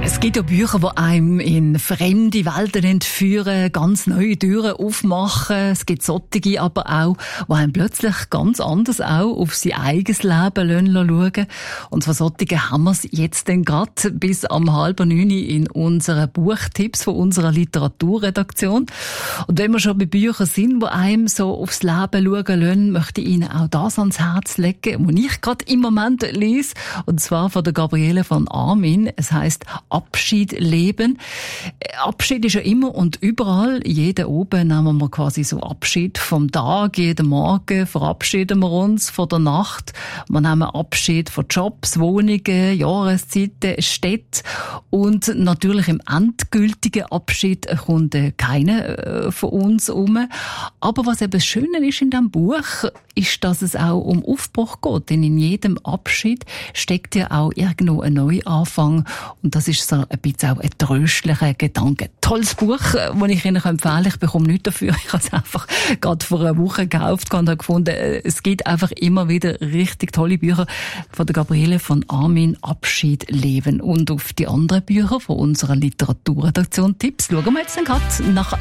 Es gibt ja Bücher, die einem in fremde Welten entführen, ganz neue Türen aufmachen. Es gibt solche aber auch, die einem plötzlich ganz anders auch auf sein eigenes Leben schauen. Und von solchen haben wir es jetzt dann gerade bis am 8:30 in unseren Buchtipps von unserer Literaturredaktion. Und wenn wir schon bei Büchern sind, die einem so aufs Leben schauen lassen, möchte ich Ihnen auch das ans Herz legen, was ich gerade im Moment lese. Und zwar von der Gabriele von Armin. Es heisst Abschied leben. Abschied ist ja immer und überall. Jeden oben nehmen wir quasi so Abschied vom Tag, jeden Morgen verabschieden wir uns von der Nacht. Wir nehmen Abschied von Jobs, Wohnungen, Jahreszeiten, Städte. Und natürlich im endgültigen Abschied kommt keiner von uns um. Aber was eben das Schöne ist in diesem Buch, ist, dass es auch um Aufbruch geht. Denn in jedem Abschied steckt ja auch irgendwo ein Neuanfang. Und das ist so ein bisschen auch ein tröstlicher Gedanke. Tolles Buch, das ich Ihnen empfehlen kann. Ich bekomme nichts dafür. Ich habe es einfach gerade vor einer Woche gekauft und habe gefunden, es gibt einfach immer wieder richtig tolle Bücher von der Gabriele von Armin, Abschied leben. Und auf die anderen Bücher von unserer Literaturredaktion Tipps schauen wir jetzt dann gerade nach